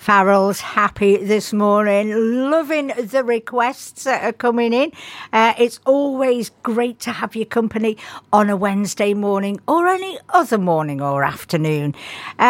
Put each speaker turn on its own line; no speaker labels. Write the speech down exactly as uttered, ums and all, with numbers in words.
Farrell's happy this morning, loving the requests that are coming in. Uh, it's always great to have your company on a Wednesday morning or any other morning or afternoon. Uh,